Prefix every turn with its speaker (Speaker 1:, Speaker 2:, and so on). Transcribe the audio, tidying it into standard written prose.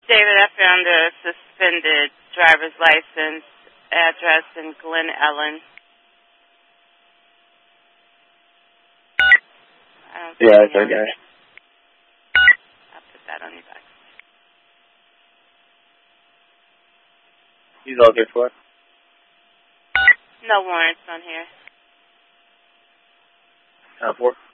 Speaker 1: David, I found a suspended driver's license address in Glen Ellen.
Speaker 2: Yeah, that's our guy.
Speaker 1: I'll put that on your back.
Speaker 2: He's all good for it.
Speaker 1: No warrants on here.
Speaker 2: 4.